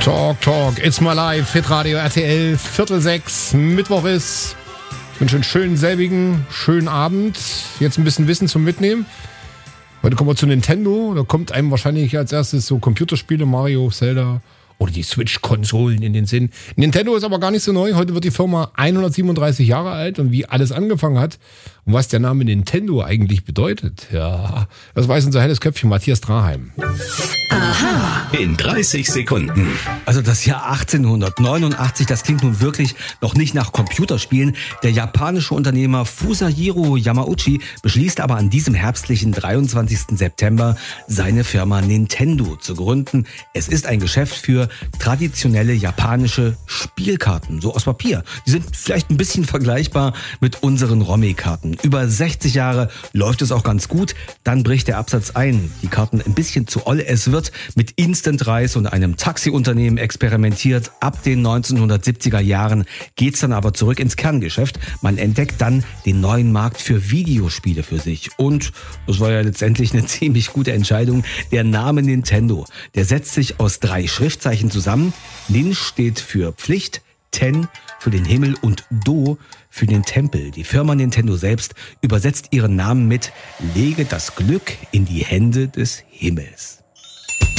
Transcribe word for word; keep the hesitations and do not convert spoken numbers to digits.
Talk, Talk, it's my life, Hitradio R T L, Viertel sechs, Mittwoch ist. Ich wünsche einen schönen selbigen, schönen Abend. Jetzt ein bisschen Wissen zum Mitnehmen. Heute kommen wir zu Nintendo. Da kommt einem wahrscheinlich als erstes so Computerspiele, Mario, Zelda oder die Switch-Konsolen in den Sinn. Nintendo ist aber gar nicht so neu. Heute wird die Firma hundertsiebenunddreißig Jahre alt und wie alles angefangen hat und was der Name Nintendo eigentlich bedeutet. Ja, das weiß unser helles Köpfchen Matthias Draheim. Aha. In dreißig Sekunden. Also das Jahr achtzehnhundertneunundachtzig, das klingt nun wirklich noch nicht nach Computerspielen. Der japanische Unternehmer Fusajiro Yamauchi beschließt aber an diesem herbstlichen dreiundzwanzigsten September seine Firma Nintendo zu gründen. Es ist ein Geschäft für traditionelle japanische Spielkarten, so aus Papier. Die sind vielleicht ein bisschen vergleichbar mit unseren Romy-Karten. Über sechzig Jahre läuft es auch ganz gut. Dann bricht der Absatz ein. Die Karten ein bisschen zu oll. Es wird mit Instant-Reis und einem Taxiunternehmen experimentiert. Ab den neunzehnhundertsiebziger Jahren geht's dann aber zurück ins Kerngeschäft. Man entdeckt dann den neuen Markt für Videospiele für sich. Und das war ja letztendlich eine ziemlich gute Entscheidung. Der Name Nintendo, der setzt sich aus drei Schriftzeichen zusammen. Nin steht für Pflicht, Ten für den Himmel und Do für den Tempel. Die Firma Nintendo selbst übersetzt ihren Namen mit Lege das Glück in die Hände des Himmels.